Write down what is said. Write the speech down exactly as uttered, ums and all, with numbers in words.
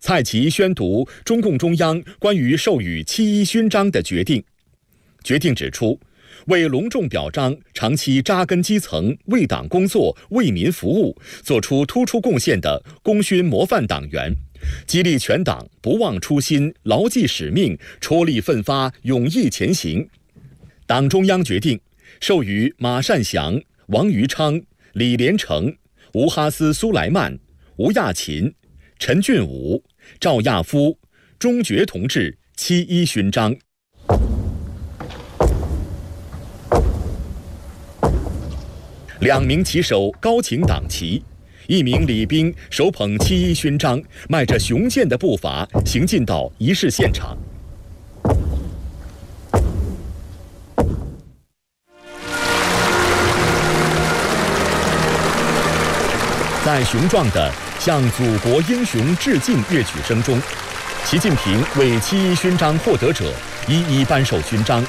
蔡奇宣读中共中央关于授予七一勋章的决定。决定指出，为隆重表彰长期扎根基层、为党工作、为民服务，做出突出贡献的功勋模范党员，激励全党不忘初心、牢记使命、踔厉奋发、勇毅前行。党中央决定授予马善祥、王余昌、李连成、吴哈斯苏莱曼、吴亚勤、陈俊武、赵亚夫、钟觉同志七一勋章。两名旗手高擎党旗，一名礼兵手捧七一勋章，迈着雄健的步伐行进到仪式现场。在雄壮的向祖国英雄致敬乐曲声中，习近平为七一勋章获得者一一颁授勋章。